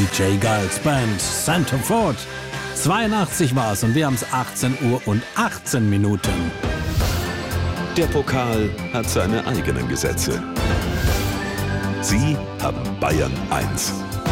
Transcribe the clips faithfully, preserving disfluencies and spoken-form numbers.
J. Geils Band Center Ford. zweiundachtzig war es und wir haben es achtzehn Uhr und achtzehn Minuten. Der Pokal hat seine eigenen Gesetze. Sie haben Bayern eins.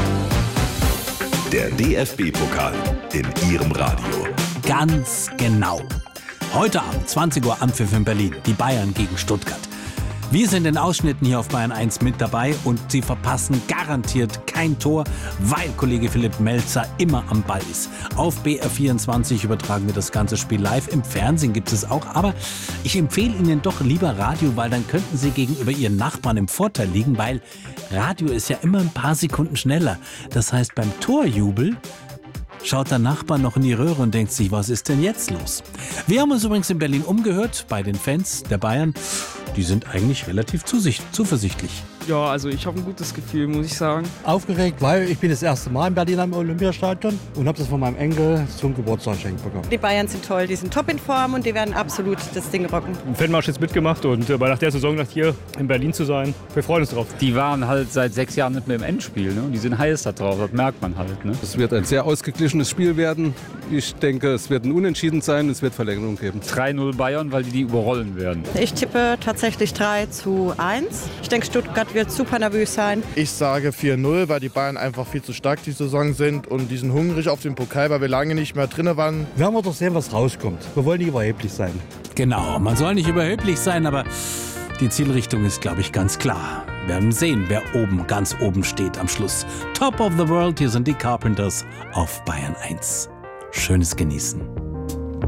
Der D F B-Pokal in Ihrem Radio. Ganz genau. Heute Abend, zwanzig Uhr Anpfiff in Berlin. Die Bayern gegen Stuttgart. Wir sind in Ausschnitten hier auf Bayern eins mit dabei und Sie verpassen garantiert kein Tor, weil Kollege Philipp Melzer immer am Ball ist. Auf B R vierundzwanzig übertragen wir das ganze Spiel live. Im Fernsehen gibt es auch, aber ich empfehle Ihnen doch lieber Radio, weil dann könnten Sie gegenüber Ihren Nachbarn im Vorteil liegen, weil Radio ist ja immer ein paar Sekunden schneller. Das heißt, beim Torjubel schaut der Nachbar noch in die Röhre und denkt sich, was ist denn jetzt los? Wir haben uns übrigens in Berlin umgehört bei den Fans der Bayern. Die sind eigentlich relativ zuversichtlich. Ja, also ich habe ein gutes Gefühl, muss ich sagen. Aufgeregt, weil ich bin das erste Mal in Berlin am Olympiastadion und habe das von meinem Enkel zum Geburtstag geschenkt bekommen. Die Bayern sind toll, die sind top in Form und die werden absolut das Ding rocken. Im Fanmarsch jetzt mitgemacht und äh, nach der Saison nach hier in Berlin zu sein, wir freuen uns drauf. Die waren halt seit sechs Jahren nicht mehr im Endspiel, ne? Die sind heiß da drauf, das merkt man halt. Ne? Es wird ein sehr ausgeglichenes Spiel werden. Ich denke, es wird ein Unentschieden sein, es wird Verlängerung geben. drei null Bayern, weil die die überrollen werden. Ich tippe tatsächlich drei zu eins. Ich denke, Stuttgart wird super nervös sein. Ich sage vier null, weil die Bayern einfach viel zu stark die Saison sind und die sind hungrig auf den Pokal, weil wir lange nicht mehr drin waren. Werden wir doch sehen, was rauskommt. Wir wollen nicht überheblich sein. Genau, man soll nicht überheblich sein, aber die Zielrichtung ist, glaube ich, ganz klar. Wir werden sehen, wer oben, ganz oben steht am Schluss. Top of the World, hier sind die Carpenters auf Bayern eins. Schönes Genießen.